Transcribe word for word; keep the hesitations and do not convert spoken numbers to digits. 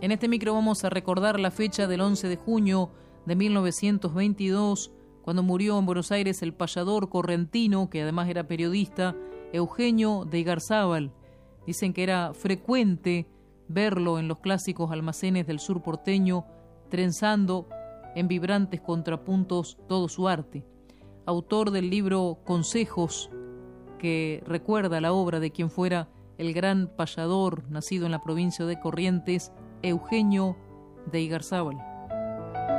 En este micro vamos a recordar la fecha del once de junio de mil novecientos veintidós, cuando murió en Buenos Aires el payador correntino, que además era periodista, Eugenio de Igarzábal. Dicen que era frecuente verlo en los clásicos almacenes del sur porteño, trenzando en vibrantes contrapuntos todo su arte. Autor del libro Consejos, que recuerda la obra de quien fuera el gran payador nacido en la provincia de Corrientes, Eugenio de Igarzábal.